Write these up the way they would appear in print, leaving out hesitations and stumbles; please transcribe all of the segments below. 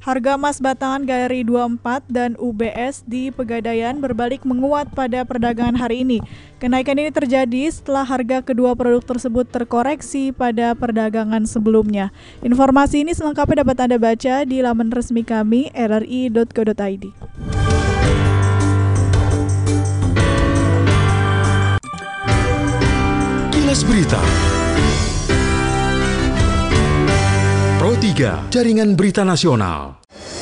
Harga emas batangan Galeri 24 dan UBS di Pegadaian berbalik menguat pada perdagangan hari ini. Kenaikan ini terjadi setelah harga kedua produk tersebut terkoreksi pada perdagangan sebelumnya. Informasi ini selengkapnya dapat Anda baca di laman resmi kami rri.co.id. Kilas Berita Pro 3, Jaringan Berita Nasional.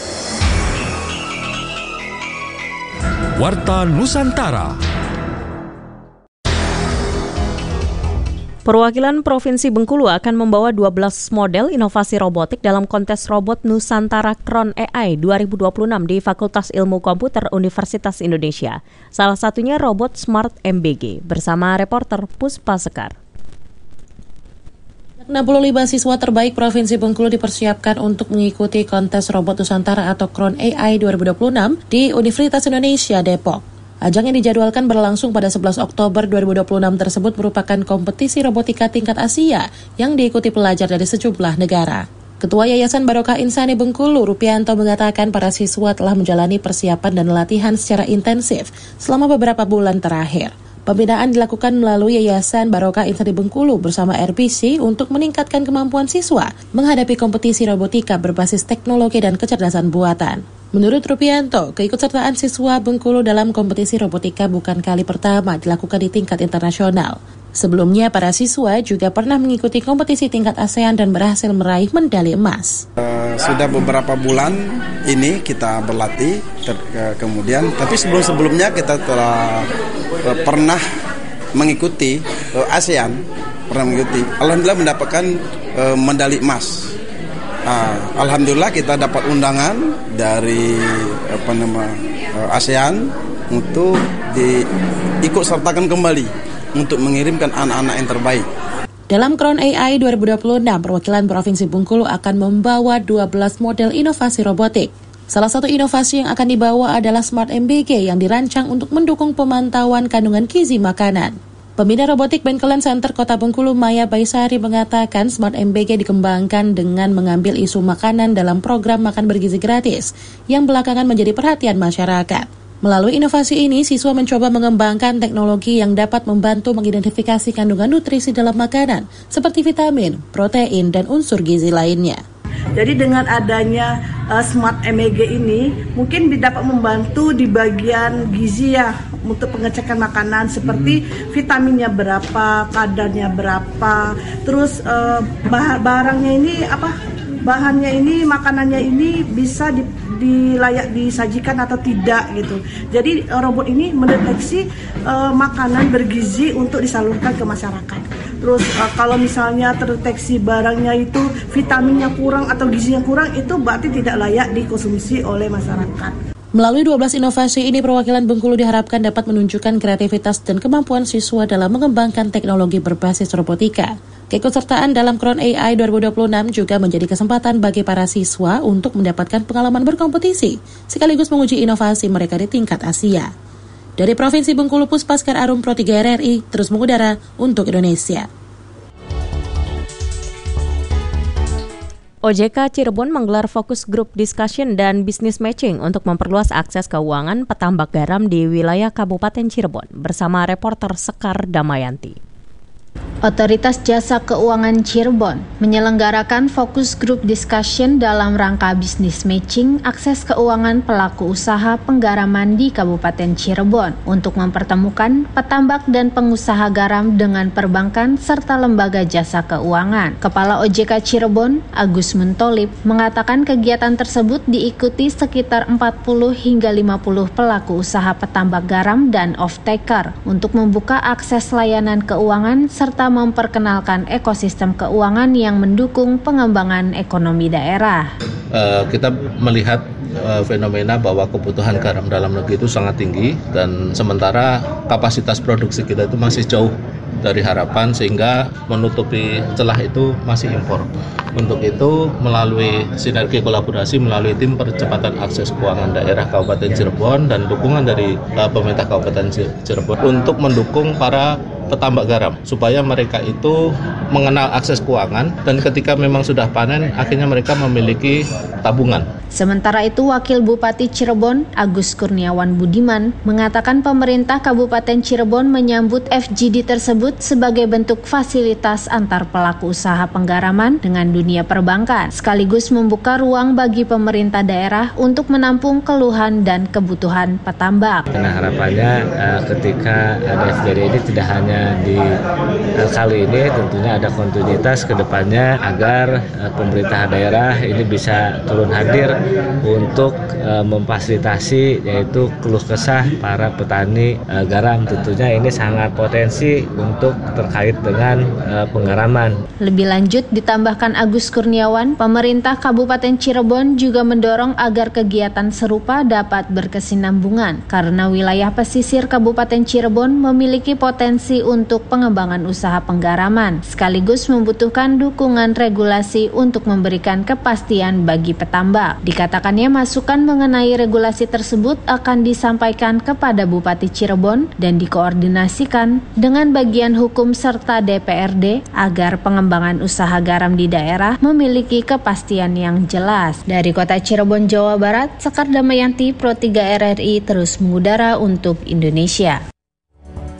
Warta Nusantara. Perwakilan Provinsi Bengkulu akan membawa 12 model inovasi robotik dalam kontes robot Nusantara Kron AI 2026 di Fakultas Ilmu Komputer Universitas Indonesia. Salah satunya robot Smart MBG bersama reporter Puspa Sekar. 65 siswa terbaik Provinsi Bengkulu dipersiapkan untuk mengikuti kontes robot Nusantara atau Kron AI 2026 di Universitas Indonesia Depok. Ajang yang dijadwalkan berlangsung pada 11 Oktober 2026 tersebut merupakan kompetisi robotika tingkat Asia yang diikuti pelajar dari sejumlah negara. Ketua Yayasan Barokah Insani Bengkulu, Rupianto, mengatakan para siswa telah menjalani persiapan dan latihan secara intensif selama beberapa bulan terakhir. Pembinaan dilakukan melalui Yayasan Barokah Insani Bengkulu bersama RPC untuk meningkatkan kemampuan siswa menghadapi kompetisi robotika berbasis teknologi dan kecerdasan buatan. Menurut Rupianto, keikutsertaan siswa Bengkulu dalam kompetisi robotika bukan kali pertama dilakukan di tingkat internasional. Sebelumnya, para siswa juga pernah mengikuti kompetisi tingkat ASEAN dan berhasil meraih medali emas. Sudah beberapa bulan ini kita berlatih, kemudian tapi sebelumnya kita telah pernah mengikuti ASEAN, alhamdulillah mendapatkan medali emas. Alhamdulillah kita dapat undangan dari ASEAN untuk diikut sertakan kembali untuk mengirimkan anak-anak yang terbaik. Dalam Kron AI 2026, perwakilan Provinsi Bengkulu akan membawa 12 model inovasi robotik. Salah satu inovasi yang akan dibawa adalah Smart MBG yang dirancang untuk mendukung pemantauan kandungan gizi makanan. Pembina robotik Bengkelen Center Kota Bengkulu, Maya Baisari, mengatakan Smart MBG dikembangkan dengan mengambil isu makanan dalam program makan bergizi gratis yang belakangan menjadi perhatian masyarakat. Melalui inovasi ini, siswa mencoba mengembangkan teknologi yang dapat membantu mengidentifikasi kandungan nutrisi dalam makanan, seperti vitamin, protein, dan unsur gizi lainnya. Jadi dengan adanya Smart MBG ini, mungkin dapat membantu di bagian gizi ya, untuk pengecekan makanan, seperti vitaminnya berapa, kadarnya berapa, terus barangnya ini bahannya ini, makanannya ini bisa layak disajikan atau tidak gitu. Jadi robot ini mendeteksi makanan bergizi untuk disalurkan ke masyarakat. Terus kalau misalnya terdeteksi barangnya itu vitaminnya kurang atau gizinya kurang, itu berarti tidak layak dikonsumsi oleh masyarakat. Melalui 12 inovasi ini, perwakilan Bengkulu diharapkan dapat menunjukkan kreativitas dan kemampuan siswa dalam mengembangkan teknologi berbasis robotika. Keikutsertaan dalam Kron AI 2026 juga menjadi kesempatan bagi para siswa untuk mendapatkan pengalaman berkompetisi, sekaligus menguji inovasi mereka di tingkat Asia. Dari Provinsi Bengkulu, Puspa Sekar Arum, Pro 3 RRI, terus mengudara untuk Indonesia. OJK Cirebon menggelar fokus group discussion dan business matching untuk memperluas akses keuangan petambak garam di wilayah Kabupaten Cirebon bersama reporter Sekar Damayanti. Otoritas Jasa Keuangan Cirebon menyelenggarakan fokus group discussion dalam rangka bisnis matching akses keuangan pelaku usaha penggaraman di Kabupaten Cirebon untuk mempertemukan petambak dan pengusaha garam dengan perbankan serta lembaga jasa keuangan. Kepala OJK Cirebon, Agus Muntolib, mengatakan kegiatan tersebut diikuti sekitar 40 hingga 50 pelaku usaha petambak garam dan off-taker untuk membuka akses layanan keuangan serta memperkenalkan ekosistem keuangan yang mendukung pengembangan ekonomi daerah. Kita melihat fenomena bahwa kebutuhan garam dalam negeri itu sangat tinggi dan sementara kapasitas produksi kita itu masih jauh dari harapan sehingga menutupi celah itu masih impor. Untuk itu melalui sinergi kolaborasi melalui tim percepatan akses keuangan daerah Kabupaten Cirebon dan dukungan dari pemerintah Kabupaten Cirebon untuk mendukung para petambak garam supaya mereka itu mengenal akses keuangan dan ketika memang sudah panen akhirnya mereka memiliki tabungan. Sementara itu, Wakil Bupati Cirebon, Agus Kurniawan Budiman, mengatakan pemerintah Kabupaten Cirebon menyambut FGD tersebut sebagai bentuk fasilitas antar pelaku usaha penggaraman dengan dunia perbankan, sekaligus membuka ruang bagi pemerintah daerah untuk menampung keluhan dan kebutuhan petambak. Karena harapannya ketika ada FGD ini tidak hanya di kali ini, tentunya ada kontinuitas ke depannya agar pemerintah daerah ini bisa turun hadir untuk memfasilitasi yaitu keluh kesah para petani garam. Tentunya ini sangat potensi untuk terkait dengan penggaraman. Lebih lanjut ditambahkan Agus Kurniawan, pemerintah Kabupaten Cirebon juga mendorong agar kegiatan serupa dapat berkesinambungan karena wilayah pesisir Kabupaten Cirebon memiliki potensi untuk pengembangan usaha penggaraman sekaligus membutuhkan dukungan regulasi untuk memberikan kepastian bagi petambak. Dikatakannya masukan mengenai regulasi tersebut akan disampaikan kepada Bupati Cirebon dan dikoordinasikan dengan bagian hukum serta DPRD agar pengembangan usaha garam di daerah memiliki kepastian yang jelas. Dari Kota Cirebon, Jawa Barat, Sekar Damayanti, Pro 3 RRI terus mengudara untuk Indonesia.